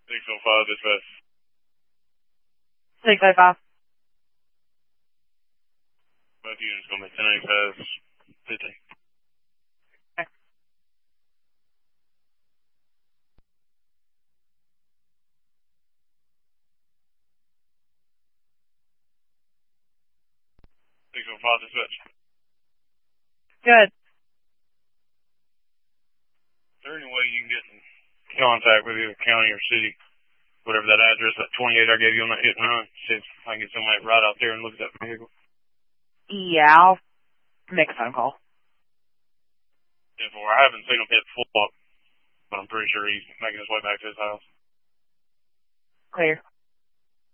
605 dispatch. 605. Both units going to be 1085 50. Okay. 605 dispatch. Good. Is there any way you can get in contact with either county or city, whatever that address, that 28 I gave you on that hit and run, see if I can get somebody right out there and look at that vehicle? Yeah, I'll make a phone call. I haven't seen him hit full up, but I'm pretty sure he's making his way back to his house. Clear.